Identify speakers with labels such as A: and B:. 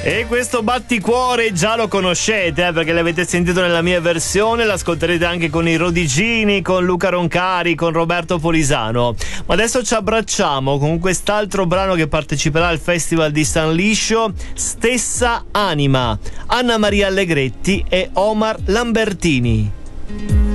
A: E questo batticuore già lo conoscete, perché l'avete sentito nella mia versione, l'ascolterete anche con i Rodigini, con Luca Roncari, con Roberto Polisano. Ma adesso ci abbracciamo con quest'altro brano che parteciperà al Festival di San Liscio, Stessa Anima, Anna Maria Allegretti e Omar Lambertini.